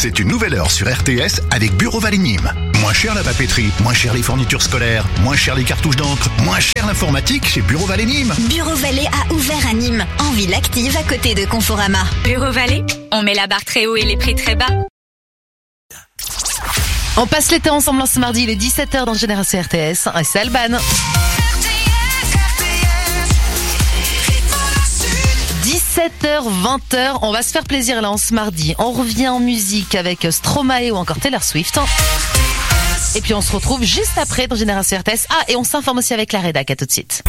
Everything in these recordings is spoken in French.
C'est une nouvelle heure sur RTS avec Bureau Vallée Nîmes. Moins cher la papeterie, moins cher les fournitures scolaires, moins cher les cartouches d'encre, moins cher l'informatique chez Bureau Vallée Nîmes. Bureau Vallée a ouvert à Nîmes, en ville active à côté de Conforama. Bureau Vallée, on met la barre très haut et les prix très bas. On passe l'été ensemble ce mardi, il est 17h dans Génération RTS. Et c'est Alban. 17h, 20h, on va se faire plaisir là en ce mardi. On revient en musique avec Stromae ou encore Taylor Swift. Et puis on se retrouve juste après dans Génération RTS. Ah, et on s'informe aussi avec la rédac, à tout de suite.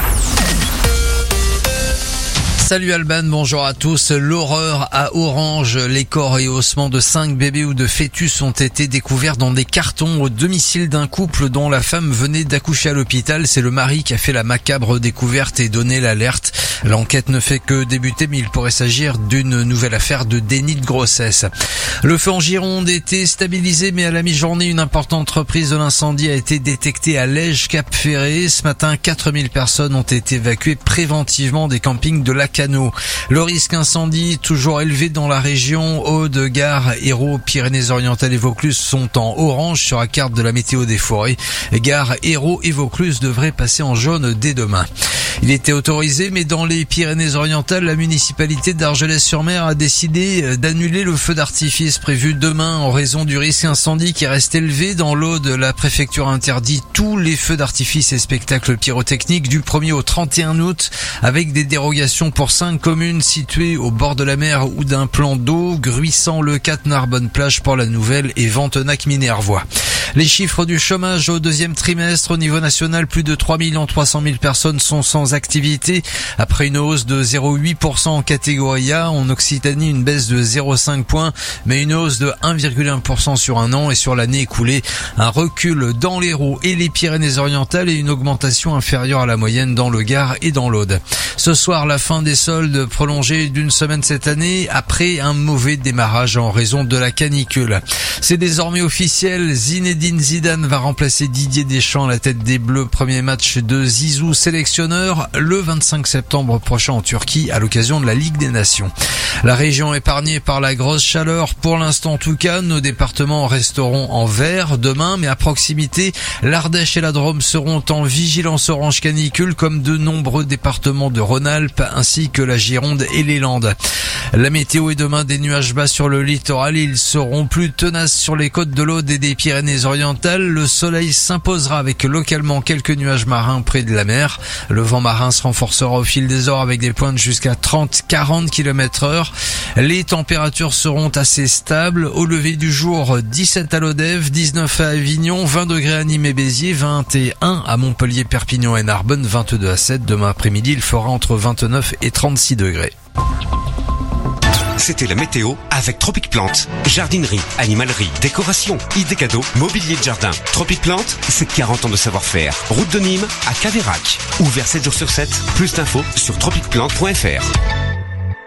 Salut Alban, bonjour à tous. L'horreur à Orange. Les corps et ossements de 5 bébés ou de fœtus ont été découverts dans des cartons au domicile d'un couple dont la femme venait d'accoucher à l'hôpital. C'est le mari qui a fait la macabre découverte et donné l'alerte. L'enquête ne fait que débuter, mais il pourrait s'agir d'une nouvelle affaire de déni de grossesse. Le feu en Gironde était stabilisé, mais à la mi-journée, une importante reprise de l'incendie a été détectée à Lège-Cap-Ferré. Ce matin, 4000 personnes ont été évacuées préventivement des campings de Lacanau. Le risque incendie toujours élevé dans la région. Aude, Gare, Hérault, Pyrénées-Orientales et Vaucluse sont en orange sur la carte de la météo des forêts. Gare, Hérault et Vaucluse devraient passer en jaune dès demain. Il était autorisé, mais dans les Pyrénées-Orientales, la municipalité d'Argelès-sur-Mer a décidé d'annuler le feu d'artifice prévu demain en raison du risque incendie qui reste élevé. Dans l'Aude, la préfecture interdit tous les feux d'artifice et spectacles pyrotechniques du 1er au 31 août avec des dérogations pour 5 communes situées au bord de la mer ou d'un plan d'eau: Gruissant-le-Cat, Narbonne-Plage, Port-la-Nouvelle et Ventenac-Minervois. Les chiffres du chômage au deuxième trimestre au niveau national, plus de 3 300 000 personnes sont sans activité. Après une hausse de 0,8% en catégorie A, en Occitanie une baisse de 0,5 points, mais une hausse de 1,1% sur un an, et sur l'année écoulée, un recul dans l'Hérault et les Pyrénées-Orientales et une augmentation inférieure à la moyenne dans le Gard et dans l'Aude. Ce soir, la fin des soldes prolongée d'une semaine cette année après un mauvais démarrage en raison de la canicule. C'est désormais officiel, Zinedine Zidane va remplacer Didier Deschamps à la tête des Bleus. Premier match de Zizou sélectionneur le 25 septembre prochain en Turquie à l'occasion de la Ligue des Nations. La région épargnée par la grosse chaleur pour l'instant en tout cas. Nos départements resteront en vert demain, mais à proximité, l'Ardèche et la Drôme seront en vigilance orange canicule comme de nombreux départements de Rhône-Alpes ainsi que la Gironde et les Landes. La météo est demain des nuages bas sur le littoral. Ils seront plus tenaces sur les côtes de l'Aude et des Pyrénées-Orientales. Le soleil s'imposera avec localement quelques nuages marins près de la mer. Le vent marin se renforcera au fil des heures avec des pointes jusqu'à 30-40 km/h. Les températures seront assez stables. Au lever du jour, 17 à Lodève, 19 à Avignon, 20 degrés à Nîmes et Béziers, 21 à Montpellier, Perpignan et Narbonne, 22 à 7. Demain après-midi, il fera entre 29 et 36 degrés. C'était la météo avec Tropic Plante. Jardinerie, animalerie, décoration, idées cadeaux, mobilier de jardin. Tropic Plante, c'est 40 ans de savoir-faire. Route de Nîmes à Caveyrac. Ouvert 7 jours sur 7. Plus d'infos sur tropicplante.fr.